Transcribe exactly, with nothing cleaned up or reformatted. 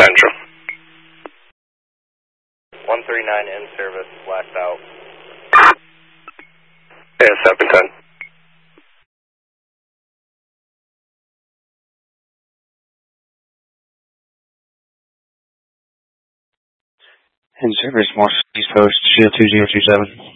Central. one three nine in service, blacked out. Yeah, seven ten. In service, Morse East Post, Shield two zero two seven.